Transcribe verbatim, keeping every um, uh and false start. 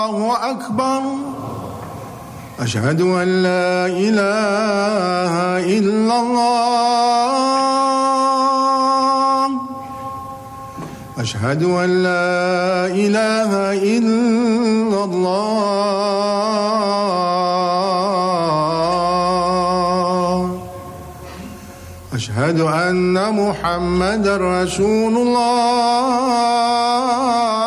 الله أكبر. أشهد أن لا إله إلا الله. أشهد أن لا إله إلا الله. أشهد أن محمد رسول الله.